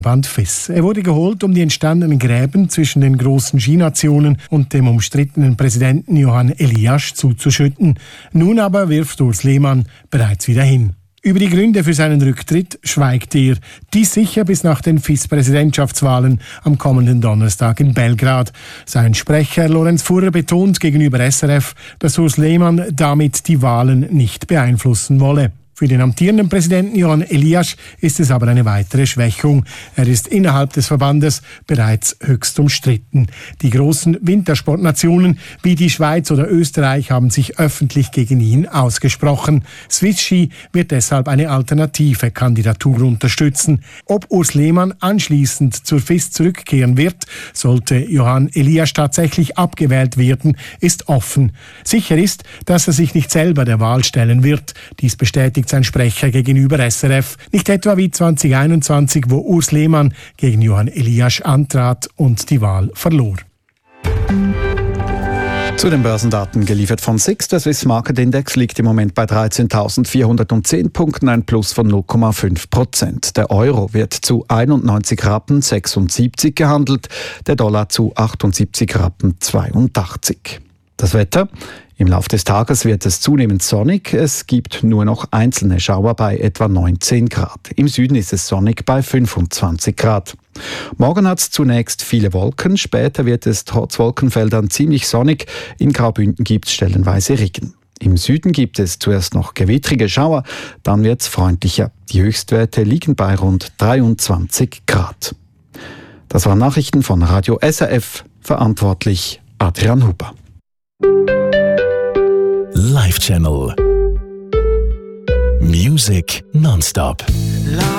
Band FIS. Er wurde geholt, um die entstandenen Gräben zwischen den großen Skinationen und dem umstrittenen Präsidenten Johan Elias zuzuschütten. Nun aber wirft Urs Lehmann bereits wieder hin. Über die Gründe für seinen Rücktritt schweigt er. Dies sicher bis nach den FIS-Präsidentschaftswahlen am kommenden Donnerstag in Belgrad. Sein Sprecher Lorenz Furrer betont gegenüber SRF, dass Urs Lehmann damit die Wahlen nicht beeinflussen wolle. Für den amtierenden Präsidenten Johan Elias ist es aber eine weitere Schwächung. Er ist innerhalb des Verbandes bereits höchst umstritten. Die großen Wintersportnationen wie die Schweiz oder Österreich haben sich öffentlich gegen ihn ausgesprochen. Swiss Ski wird deshalb eine alternative Kandidatur unterstützen. Ob Urs Lehmann anschließend zur FIS zurückkehren wird, sollte Johan Elias tatsächlich abgewählt werden, ist offen. Sicher ist, dass er sich nicht selber der Wahl stellen wird. Dies bestätigt sein Sprecher gegenüber SRF. Nicht etwa wie 2021, wo Urs Lehmann gegen Johan Elias antrat und die Wahl verlor. Zu den Börsendaten geliefert von SIX. Der Swiss Market Index liegt im Moment bei 13.410 Punkten, ein Plus von 0,5%. Der Euro wird zu 91 Rappen 76 gehandelt, der Dollar zu 78 Rappen 82. Das Wetter. Im Laufe des Tages wird es zunehmend sonnig. Es gibt nur noch einzelne Schauer bei etwa 19 Grad. Im Süden ist es sonnig bei 25 Grad. Morgen hat es zunächst viele Wolken. Später wird es trotz Wolkenfeldern ziemlich sonnig. In Graubünden gibt es stellenweise Regen. Im Süden gibt es zuerst noch gewittrige Schauer. Dann wird es freundlicher. Die Höchstwerte liegen bei rund 23 Grad. Das waren Nachrichten von Radio SRF. Verantwortlich Adrian Huber. Live Channel. Music nonstop.